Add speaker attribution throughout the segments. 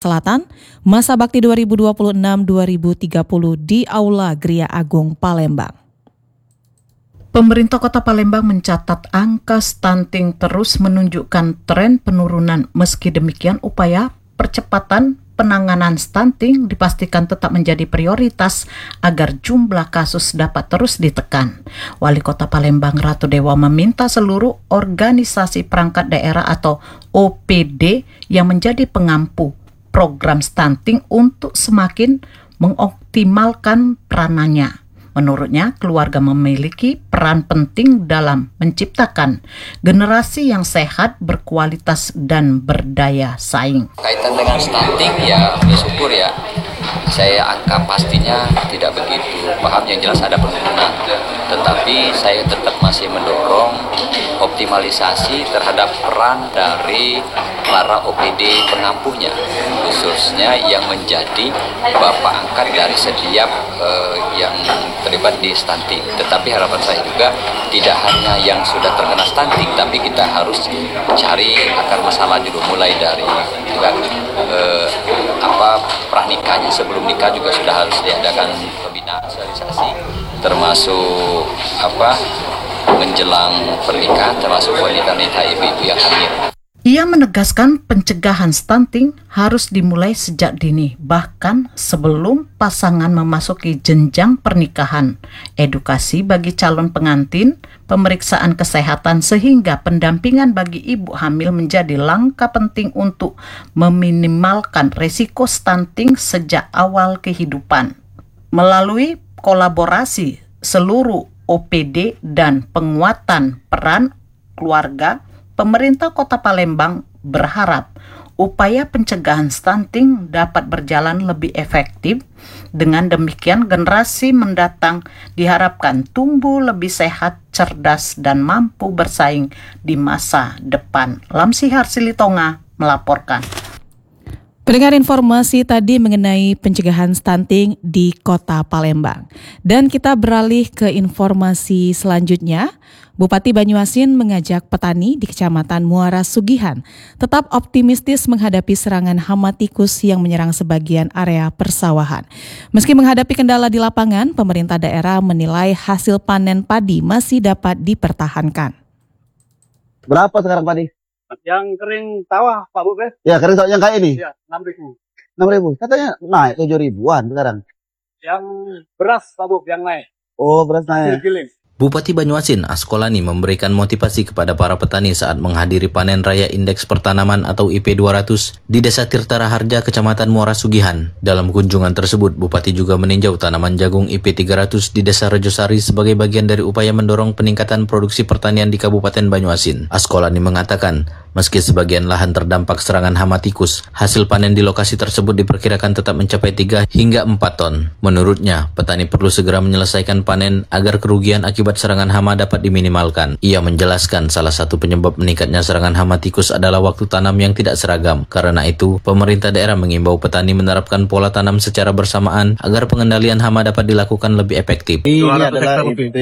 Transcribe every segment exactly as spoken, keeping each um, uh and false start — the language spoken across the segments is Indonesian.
Speaker 1: Selatan, masa bakti dua ribu dua puluh enam sampai dua ribu tiga puluh di Aula Gria Agung Palembang. Pemerintah Kota Palembang mencatat angka stunting terus menunjukkan tren penurunan. Meski demikian, upaya percepatan penanganan stunting dipastikan tetap menjadi prioritas agar jumlah kasus dapat terus ditekan. Wali Kota Palembang Ratu Dewa meminta seluruh organisasi perangkat daerah atau O P D yang menjadi pengampu program stunting untuk semakin mengoptimalkan peranannya. Menurutnya, keluarga memiliki peran penting dalam menciptakan generasi yang sehat, berkualitas, dan berdaya saing.
Speaker 2: Kaitan dengan stunting, ya bersyukur ya, saya angka pastinya tidak begitu paham, yang jelas ada penurunan. Tetapi saya tetap masih mendorong optimalisasi terhadap peran dari para O P D pengampunya, khususnya yang menjadi bapak angkat dari setiap uh, yang terlibat di stunting. Tetapi harapan saya juga tidak hanya yang sudah terkena stunting, tapi kita harus cari akar masalah dulu, mulai dari juga uh, apa pranikahnya. Sebelum nikah juga sudah harus diadakan pembinaan sosialisasi, termasuk apa menjelang pernikahan, termasuk wanita-wanita ibu-ibu yang hamil.
Speaker 1: Ia menegaskan pencegahan stunting harus dimulai sejak dini, bahkan sebelum pasangan memasuki jenjang pernikahan. Edukasi bagi calon pengantin, pemeriksaan kesehatan, sehingga pendampingan bagi ibu hamil menjadi langkah penting untuk meminimalkan risiko stunting sejak awal kehidupan. Melalui kolaborasi seluruh O P D dan penguatan peran keluarga, pemerintah Kota Palembang berharap upaya pencegahan stunting dapat berjalan lebih efektif. Dengan demikian, generasi mendatang diharapkan tumbuh lebih sehat, cerdas, dan mampu bersaing di masa depan. Lamsihar Silitonga melaporkan. Pendengar, informasi tadi mengenai pencegahan stunting di Kota Palembang. Dan kita beralih ke informasi selanjutnya. Bupati Banyuasin mengajak petani di Kecamatan Muara Sugihan tetap optimistis menghadapi serangan hama tikus yang menyerang sebagian area persawahan. Meski menghadapi kendala di lapangan, pemerintah daerah menilai hasil panen padi masih dapat dipertahankan.
Speaker 3: Berapa sekarang padi?
Speaker 4: Yang kering sawah, Pak Bu,
Speaker 3: ya? Kering sawah yang kayak ini?
Speaker 4: Ya, enam ribu.
Speaker 3: enam ribu? Katanya naik tujuh ribuan sekarang.
Speaker 4: Yang beras, Pak Bu, yang naik.
Speaker 3: Oh, beras naik.
Speaker 4: Giling.
Speaker 5: Bupati Banyuasin Askolani memberikan motivasi kepada para petani saat menghadiri panen raya indeks pertanaman atau I P dua ratus di Desa Tirta Raharja, Kecamatan Muara Sugihan. Dalam kunjungan tersebut, Bupati juga meninjau tanaman jagung I P tiga ratus di Desa Rejosari sebagai bagian dari upaya mendorong peningkatan produksi pertanian di Kabupaten Banyuasin. Askolani mengatakan, meski sebagian lahan terdampak serangan hama tikus, hasil panen di lokasi tersebut diperkirakan tetap mencapai tiga hingga empat ton. Menurutnya, petani perlu segera menyelesaikan panen agar kerugian akibat serangan hama dapat diminimalkan. Ia menjelaskan salah satu penyebab meningkatnya serangan hama tikus adalah waktu tanam yang tidak seragam. Karena itu, pemerintah daerah mengimbau petani menerapkan pola tanam secara bersamaan agar pengendalian hama dapat dilakukan lebih efektif.
Speaker 3: Ini adalah I P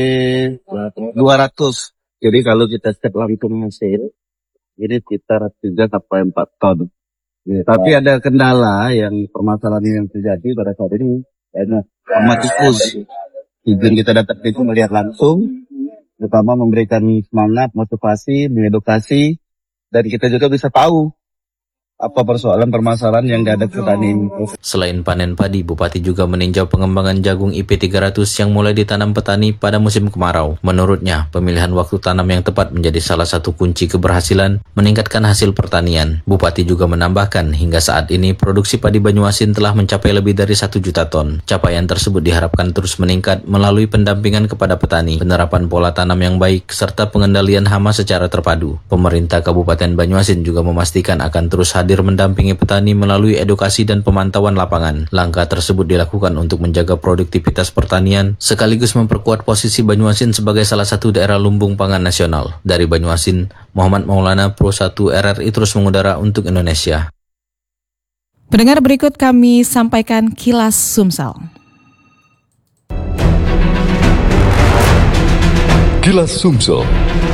Speaker 3: dua ratus. Jadi kalau kita cek langsung hasil, ini sekitar tiga sampai empat ton. Ya, tapi ada kendala yang permasalahan yang terjadi pada saat ini, yaitu hama tikus. Tujuan kita datang itu melihat langsung, terutama memberikan semangat, motivasi, mengedukasi, dan kita juga bisa tahu apa persoalan permasalahan yang dihadapi petani ini.
Speaker 5: Selain panen padi, Bupati juga meninjau pengembangan jagung I P tiga ratus yang mulai ditanam petani pada musim kemarau. Menurutnya, pemilihan waktu tanam yang tepat menjadi salah satu kunci keberhasilan meningkatkan hasil pertanian. Bupati juga menambahkan, hingga saat ini produksi padi Banyuasin telah mencapai lebih dari satu juta ton. Capaian tersebut diharapkan terus meningkat melalui pendampingan kepada petani, penerapan pola tanam yang baik, serta pengendalian hama secara terpadu. Pemerintah Kabupaten Banyuasin juga memastikan akan terus hadir mendampingi petani melalui edukasi dan pemantauan lapangan. Langkah tersebut dilakukan untuk menjaga produktivitas pertanian sekaligus memperkuat posisi Banyuasin sebagai salah satu daerah lumbung pangan nasional. Dari Banyuasin, Muhammad Maulana, Pro satu R R I terus mengudara untuk Indonesia.
Speaker 1: Pendengar, berikut kami sampaikan kilas Sumsel.
Speaker 6: Kilas Sumsel